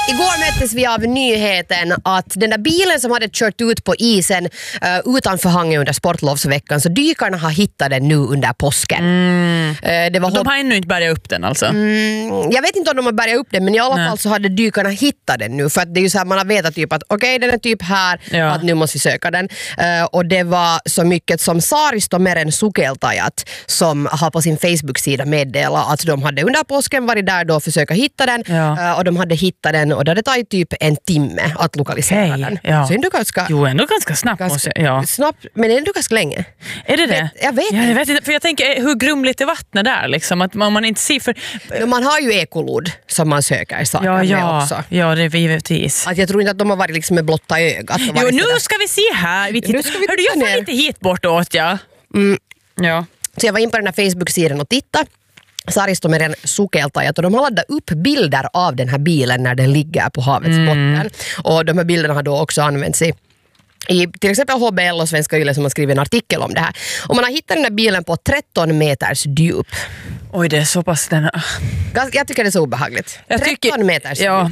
Igår möttes vi av nyheten att den där bilen som hade kört ut på isen utanför Hangö under sportlovsveckan, så dykarna har hittat den nu under påsken. De har ännu inte bärgat upp den alltså? Jag vet inte om de har bärgat upp den, men i alla fall så hade dykarna hittat den nu. För att det är ju så här, man har vetat typ att okej, den är typ här, att nu måste vi söka den. Och det var så mycket som Saaristomeren Sukeltajat som har på sin Facebook-sida meddelat att de hade under påsken varit där då och försöka hitta den. Och de hade hittat den och det hade tagit typ en timme att lokalisera den. Så ändå ganska... Jo, ändå ganska snabbt. Snabbt, men ändå ganska länge. Är det det? Jag vet inte. För jag tänker, hur grumligt är vattnet där? Liksom, att man inte ser för... Man har ju ekolod som man söker saker med också. Ja, det är givetvis. Att jag tror inte att de har varit liksom med blotta ögat. Jo, nu ska vi se här. Hördu, jag får lite hit bortåt, ja. Så jag var in på den här Facebook-sidan och tittade. Saaristomeren Sukeltajat, och de har laddat upp bilder av den här bilen när den ligger på havets botten. Och de här bilderna har då också använts i till exempel HBL och Svenska Yle som har skrivit en artikel om det här. Och man har hittat den här bilen på 13 meters djup. Oj, det är så pass den. Jag tycker det är så obehagligt. 13 meters djup.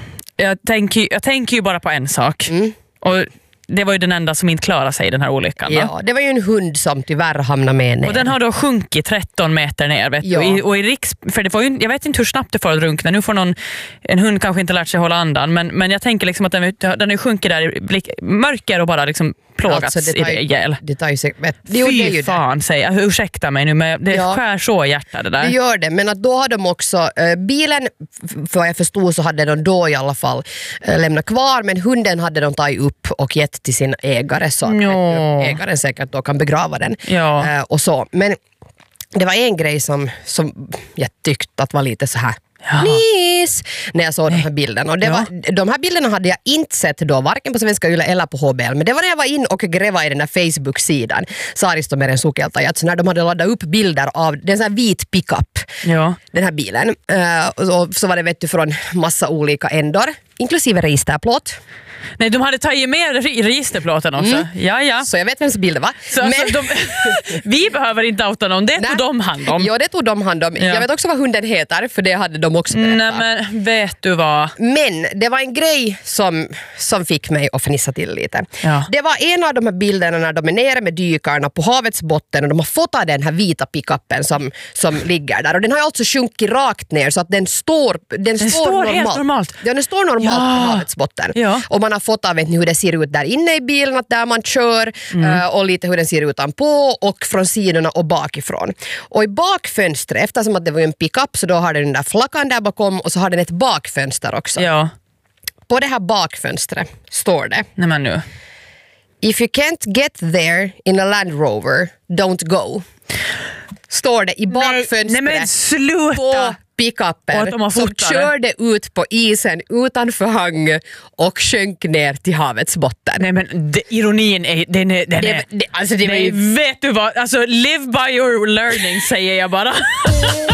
Jag tänker ju bara på en sak. Och det var ju den enda som inte klarade sig i den här olyckan. Ja, det var ju en hund som tyvärr hamnade med ner. Och den har då sjunkit 13 meter ner. Vet du? Och i för det får ju, jag vet inte hur snabbt det får att drunkna. Nu får en hund kanske inte lärt sig hålla andan. Men jag tänker liksom att den är sjunkit där i mörker och bara liksom plågats alltså, i det ihjäl. Det tar ju säkert... Fy fan, säger jag. Ursäkta mig nu, men det skär så i hjärtat det där. Det gör det, men att då har de också... bilen, för vad jag förstod så hade de då i alla fall lämnat kvar, men hunden hade de tagit upp och gett till sin ägare så att ägaren säkert då kan begrava den. Och så. Men det var en grej som jag tyckte att var lite så här när jag såg de här bilderna. Och de här bilderna hade jag inte sett då, varken på Svenska Yle eller på HBL. Men det var när jag var in och gräva i den här Facebook-sidan Saaristomeren Sukeltajat, så när de hade laddat upp bilder av den här vit pickup, den här bilen. Och så var det vet du från massa olika ändor, inklusive registerplåt. Nej, de hade tagit med registerplåten också. Ja. Så jag vet vems bild det var. Vi behöver inte outa någon, det tog de hand om. Ja, det tog de hand om. Jag vet också vad hunden heter, för det hade de också berättat. Nej, men vet du vad? Men det var en grej som fick mig att fnissa till lite. Det var en av de här bilderna när de är nere med dykarna på havets botten och de har fotat den här vita pickuppen som ligger där. Och den har alltså sjunkit rakt ner så att den står helt normalt. Ja, den står normalt på havets botten. Och man har fått av hur det ser ut där inne i bilen, att där man kör och lite hur den ser utanpå och från sidorna och bakifrån. Och i bakfönstret, eftersom att det var en pickup, så då har den där flackan där bakom och så har den ett bakfönster också. På det här bakfönstret står det: nej, men nu. If you can't get there in a Land Rover, don't go. Står det i bakfönstret. Nej men sluta! På pickuppen som körde ut på isen utanför Hangö och sjönk ner till havets botten. Nej men ironin är alltså det var ju... Vet du vad? Alltså live by your learning säger jag bara.